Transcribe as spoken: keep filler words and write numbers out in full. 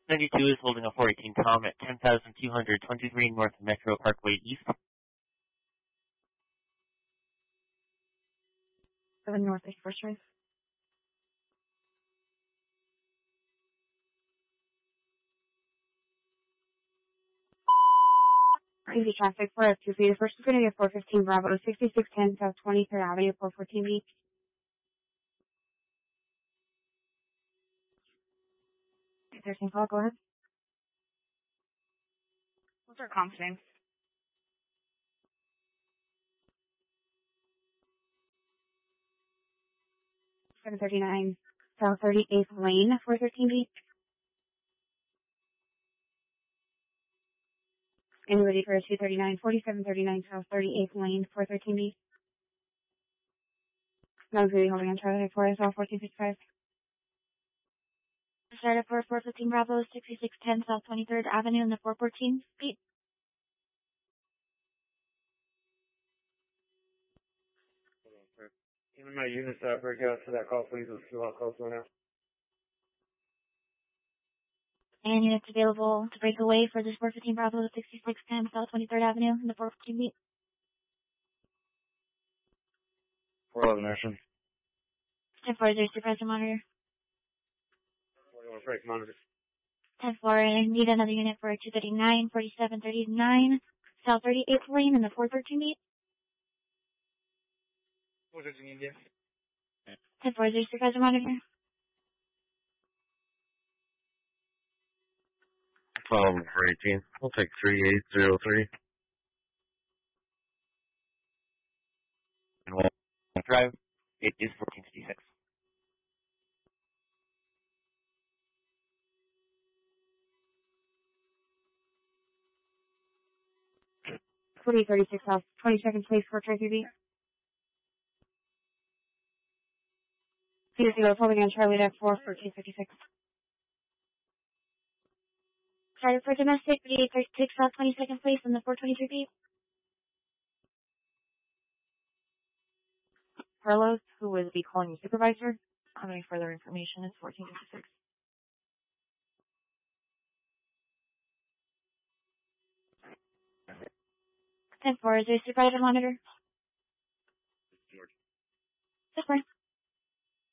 ninety-two is holding a four eighteen Tom at ten thousand two hundred twenty-three North Metro Parkway East. seven North East First Drive. Crazy traffic for F two feet. The first is going to be a four fifteen Bravo, sixty-six ten South twenty-third Avenue, four fourteen B. thirteen call, go ahead. What's our comp name? seven thirty-nine South thirty-eighth Lane, four thirteen B. And ready for a two thirty-nine, forty-seven thirty-nine South thirty-eighth Lane, four thirteen B. No, really holding on Charlie four as well, fourteen fifty-five. Started for four fifteen Bravo, sixty-six ten South twenty-third Avenue in the four fourteen feet. Even my units that break out to that call, please. Let's see how close we're now. And units available to break away for this four fifteen Bravo, sixty-six ten South twenty-third Avenue in the four fourteen feet. four eleven action. ten four, there's supervisor monitor. four eleven break monitor. ten four, I need another unit for two thirty-nine, forty-seven thirty-nine South thirty-eighth Lane in the four thirteen feet. four thirteen India. ten four, there's supervisor monitor. Um, for eighteen. We'll take three eight zero three. And we'll drive. It is fourteen fifty-six. forty thirty-six South twenty-second Place, four three B. Zero zero, holding on Charlie at four, fourteen fifty-six. Started for domestic, thirty-eight thirty-six South twenty-second Place in the four twenty-three B. Carlos, who was the calling supervisor. How many further information is fourteen fifty-six? ten four, is there a supervisor monitor? George. Super.